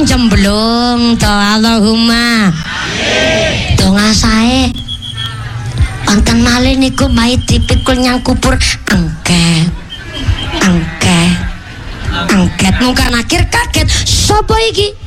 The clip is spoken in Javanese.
jemblung to Allahumma amin donga sae wonten malih niku bayi dipikul nyang kubur angket mungkin akhir kaget sapa iki